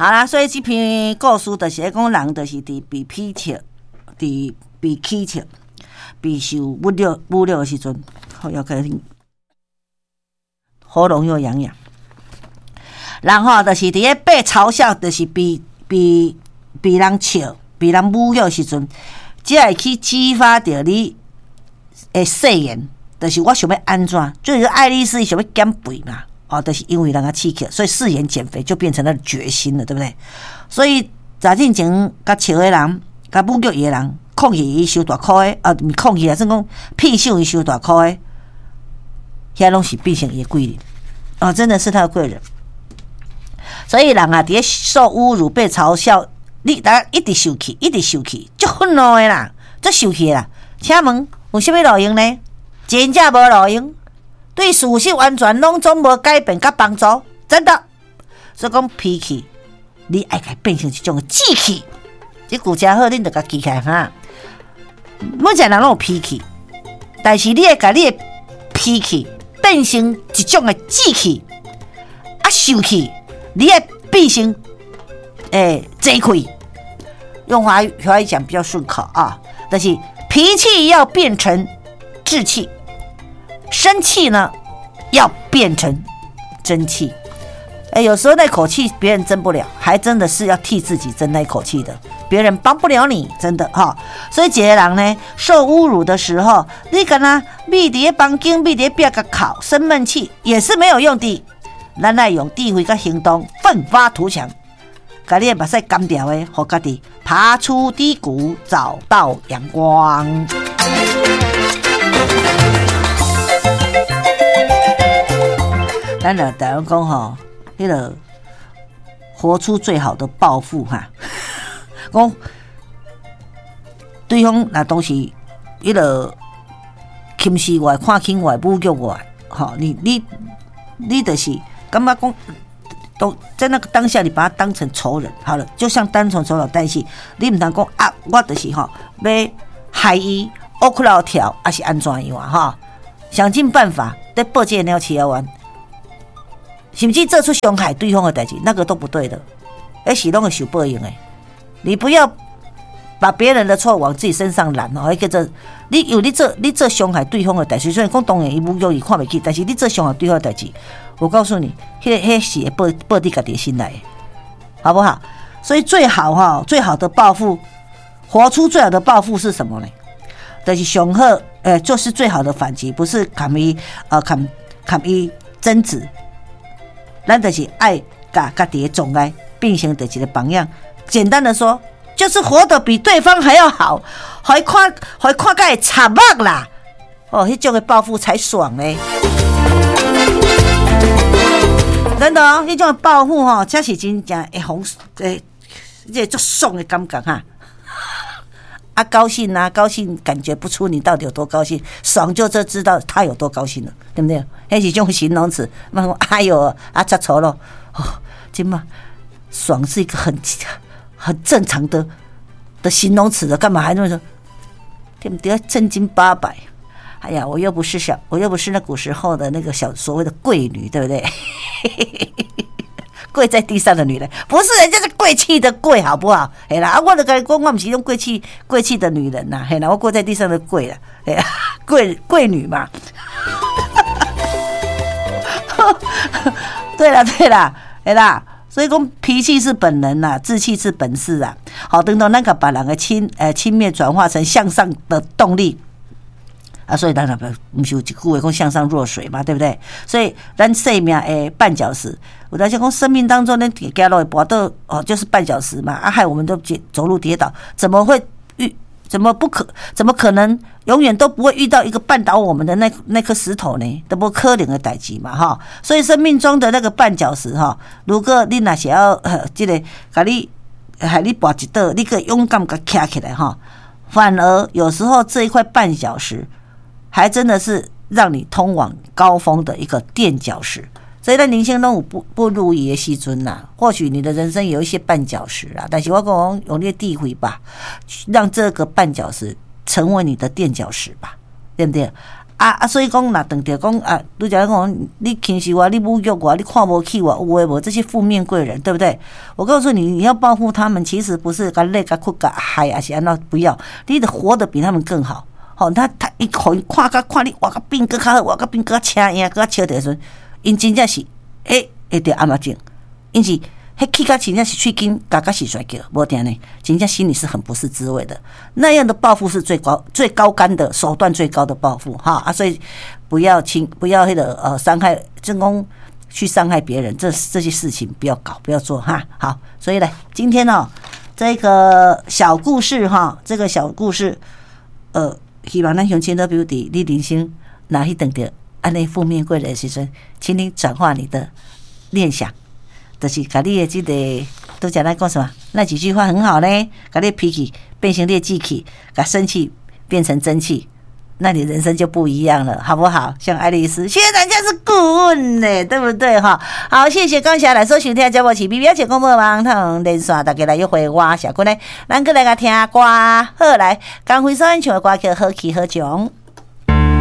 好啦，所以这篇故事就是讲人就是伫被批评、伫被欺负、被受侮辱的时阵，要给喉咙又痒痒。人吼就是伫咧被嘲笑，就是被人笑、被人侮辱的时阵，才会去激发着你的誓言，就是我想要安怎，就是爱丽丝想要减肥嘛。就是因为人家刺激，所以誓言减肥就变成了决心了，对不对？所以早进前甲笑的人、甲侮辱伊的人，控制伊收大箍的，毋是控制啊，算讲骗秀伊收大箍的，遐拢是变成伊的贵人，真的是他的贵人。所以人啊，伫咧受侮辱、被嘲笑，你一直受气，一直受气，足愤怒的啦，足受气啦。请问有啥物路用呢？真正无路用。对事实完全拢总无改变甲帮助，真的。所以讲脾气，你爱甲变成一种志气。这句真好，恁着甲记起来哈。每一个人拢有脾气，但是你会甲你的脾气变成一种的志气，受气你会变成贼气。用华语讲比较顺口啊，但是脾气要变成志气。生气呢，要变成争气。有时候那口气别人争不了，还真的是要替自己争那口气的，别人帮不了你，真的哈。所以一个人呢，受侮辱的时候，你跟他闭在房间，闭在壁甲哭，生闷气也是没有用的。咱来用智慧跟行动奋发图强，把你的目屎干掉的，让自己爬出低谷，找到阳光。咱的台湾讲吼，迄个活出最好的报复哈，讲对方那都是迄个轻视我、看轻我、侮辱我，吼，你就是感觉讲，都在那个当下，你把他当成仇人，好了，就像当成仇人，但是你唔通讲啊，我就是吼要害伊乌窟窿跳，还是安怎样哈？想尽办法在报这鸟饲完。甚至做出伤害对方的代志，那个都不对的，那是拢会受报应的。你不要把别人的错往自己身上揽哦，叫做你做伤害对方的代志，虽然讲当然伊侮辱伊看不起，但是你做伤害对方的代志，我告诉你，那是会报你家己心来的，好不好？所以最好的报复，活出最好的报复是什么呢？就是上好，就是最好的反击，不是砍伊争执。咱就是爱把自己的障碍变成一个榜样。简单的说，就是活得比对方还要好，还看个会插目啦。迄种的报复才爽嘞。真的迄种的报复才是真正会红这足爽的感觉哈。高兴啊，高兴感觉不出你到底有多高兴，爽就知道他有多高兴了，对不对？那是种形容词，哎呦吃醋了，真嘛，爽是一个很正常的形容词的，干嘛还那么说？对不对？正经八百。哎呀，我又不是那古时候的那个所谓的贵女，对不对？跪在地上的女人，不是人家是贵气的贵，好不好？嘿啦，我就跟你讲，我不是用贵气的女人呐，嘿啦，我跪在地上的跪了，嘿啦，贵女嘛。对啦，嘿啦，所以讲脾气是本能啦，志气是本事啊。好，等到那个把两个轻蔑转化成向上的动力。所以当然不是有一句话讲向上若水嘛，对不对？所以咱生命的绊脚石，我在讲生命当中呢，走路跋倒就是绊脚石嘛，害我们都走路跌倒，怎么可能永远都不会遇到一个绊倒我们的那颗石头呢？都不可能的代志嘛哈。所以生命中的那个绊脚石哈，如果你若是要这个给你害你跋一倒，你可以勇敢给它站起来哈。反而有时候这一块绊脚石，还真的是让你通往高峰的一个垫脚石。所以在人生中有不如意的时阵啦，或许你的人生有一些绊脚石啦，但是我讲用你的智慧吧，让这个绊脚石成为你的垫脚石吧，对不对？ 所以讲，若当着讲拄则讲，你轻视我，你侮辱我，你看不起我，有诶无？这些负面贵人，对不对？我告诉你，你要报复他们，其实不是甲累、甲哭、甲害，还是安怎？不要，你得活得比他们更好。他一看你活甲变更较好，活甲变更较车赢，更较笑的时阵，因真正是会着暗目镜，因是。迄气甲真正是喙筋嘎嘎是甩叫，无定呢，真正心里是很不是滋味的。那样的报复是最高干的手段，最高的报复哈所以不要那个伤害，真公去伤害别人，这些事情不要搞，不要做哈。好，所以呢，今天这个小故事这个小故事，希望咱乡亲都比如伫你人生哪一等的安尼负面贵人的时阵，请你转化你的念想。就是把你的这个都讲来讲什么？那几句话很好嘞，把你的脾气变成烈气气，把生气变成真气，那你人生就不一样了，好不好？像爱丽丝，现在人家是顾问呢，对不对哈？好，谢谢刚才来收听节目，是 BBS 节目网通连线，大家来约会我小坤呢，咱过来个听歌，好来，刚回首唱的歌叫好气好强。